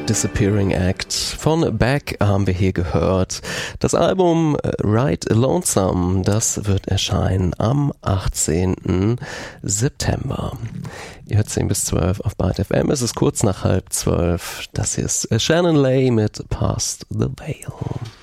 Disappearing Act von Beck haben wir hier gehört. Das Album Ride Lonesome, das wird erscheinen am 18. September. Ihr hört 10 bis 12 auf Byte FM. Es ist kurz nach 11:30. Das hier ist Shannon Lay mit Past the Veil.